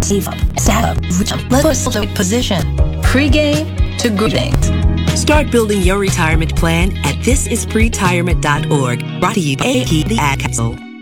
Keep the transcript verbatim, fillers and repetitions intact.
save up, stack up, reach up, let us also position. Pre-game to greetings. Start building your retirement plan at this is pretirement dot org. Brought to you by A P the Ad Council.